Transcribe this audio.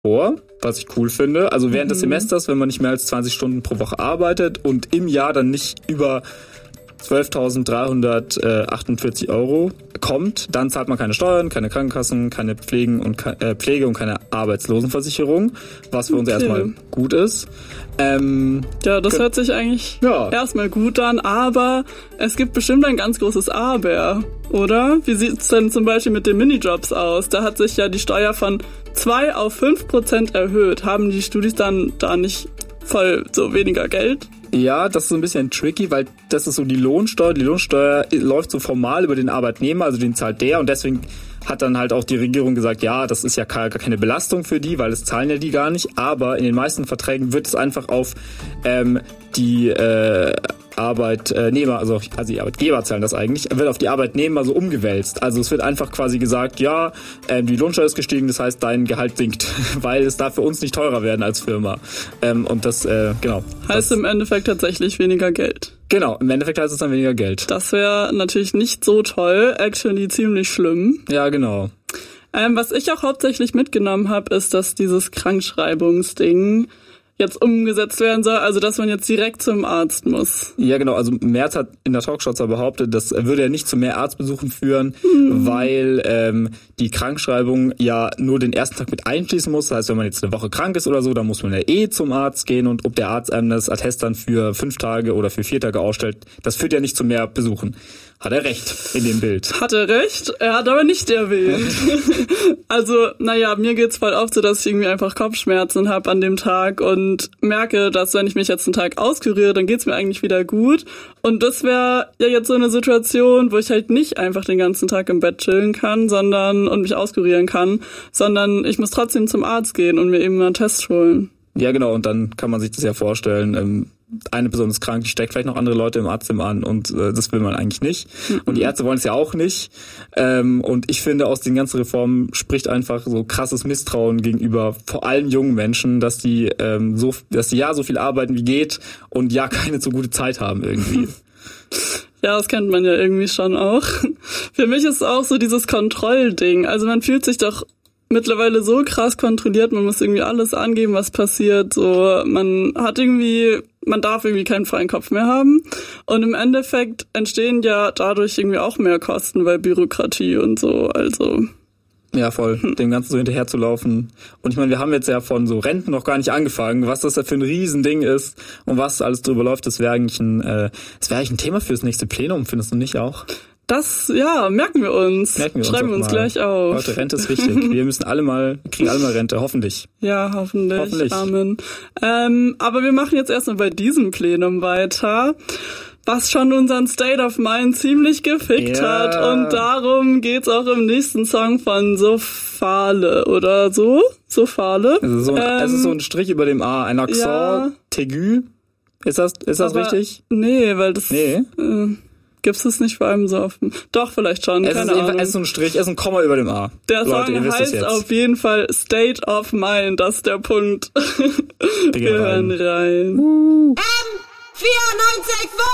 vor, was ich cool finde. Also während des Semesters, wenn man nicht mehr als 20 Stunden pro Woche arbeitet und im Jahr dann nicht über 12.348 € kommt, dann zahlt man keine Steuern, keine Krankenkassen, keine Pflege und keine Arbeitslosenversicherung, was für uns erstmal gut ist. Das hört sich eigentlich erstmal gut an, aber es gibt bestimmt ein ganz großes Aber, oder? Wie sieht's denn zum Beispiel mit den Minijobs aus? Da hat sich ja die Steuer von 2 auf 5% erhöht. Haben die Studis dann da nicht voll so weniger Geld? Ja, das ist so ein bisschen tricky, weil das ist so die Lohnsteuer. Die Lohnsteuer läuft so formal über den Arbeitnehmer, also den zahlt der, und deswegen hat dann halt auch die Regierung gesagt, ja, das ist ja gar keine Belastung für die, weil das zahlen ja die gar nicht, aber in den meisten Verträgen wird es einfach auf die Arbeitnehmer, also die Arbeitgeber zahlen das eigentlich, wird auf die Arbeitnehmer so umgewälzt. Also es wird einfach quasi gesagt, ja, die Lohnsteuer ist gestiegen, das heißt, dein Gehalt sinkt, weil es darf für uns nicht teurer werden als Firma. Und das, genau. Heißt im Endeffekt tatsächlich weniger Geld. Genau, im Endeffekt heißt es dann weniger Geld. Das wäre natürlich nicht so toll, actually ziemlich schlimm. Ja, genau. Was ich auch hauptsächlich mitgenommen habe, ist, dass dieses Krankschreibungsding jetzt umgesetzt werden soll, also dass man jetzt direkt zum Arzt muss. Ja, genau, also Merz hat in der Talkshow zwar behauptet, das würde ja nicht zu mehr Arztbesuchen führen, weil die Krankschreibung ja nur den ersten Tag mit einschließen muss. Das heißt, wenn man jetzt eine Woche krank ist oder so, dann muss man ja zum Arzt gehen, und ob der Arzt einem das Attest dann für 5 Tage oder für 4 Tage ausstellt, das führt ja nicht zu mehr Besuchen. Hat er recht in dem Bild. Hat er recht? Er hat aber nicht erwähnt. Also, mir geht's voll oft so, dass ich irgendwie einfach Kopfschmerzen habe an dem Tag und merke, dass wenn ich mich jetzt einen Tag auskuriere, dann geht's mir eigentlich wieder gut. Und das wäre ja jetzt so eine Situation, wo ich halt nicht einfach den ganzen Tag im Bett chillen kann, und mich auskurieren kann, sondern ich muss trotzdem zum Arzt gehen und mir eben einen Test holen. Ja, genau, und dann kann man sich das ja vorstellen, eine Person ist krank, die steckt vielleicht noch andere Leute im Arztzimmer an, und das will man eigentlich nicht. Und die Ärzte wollen es ja auch nicht. Und ich finde, aus den ganzen Reformen spricht einfach so krasses Misstrauen gegenüber vor allem jungen Menschen, dass die so viel arbeiten wie geht und keine so gute Zeit haben irgendwie. Ja, das kennt man ja irgendwie schon auch. Für mich ist es auch so dieses Kontrollding. Also man fühlt sich doch mittlerweile so krass kontrolliert, man muss irgendwie alles angeben, was passiert, so, man darf irgendwie keinen freien Kopf mehr haben, und im Endeffekt entstehen ja dadurch irgendwie auch mehr Kosten, weil Bürokratie und so, also. Ja, voll, dem Ganzen so hinterher zu laufen. Und ich meine, wir haben jetzt ja von so Renten noch gar nicht angefangen, was das da für ein Riesending ist und was alles drüber läuft, das wäre eigentlich ein Thema fürs nächste Plenum, findest du nicht auch? Das, merken wir uns. Schreiben wir uns gleich auf. Leute, Rente ist wichtig. Wir kriegen alle mal Rente, hoffentlich. Ja, hoffentlich. Amen. Aber wir machen jetzt erstmal bei diesem Plenum weiter, was schon unseren State of Mind ziemlich gefickt hat. Und darum geht's auch im nächsten Song von Sophale, oder so? Sophale. Es ist so ein Strich über dem A, ein Accent aigu. Ist das richtig? Nee, weil das... Nee. Gibt's das nicht vor allem so oft? Doch, vielleicht schon, keine Ahnung. Es ist so ein Strich, es ist ein Komma über dem A. Der Song heißt auf jeden Fall State of Mind, das ist der Punkt. Wir hören rein. 94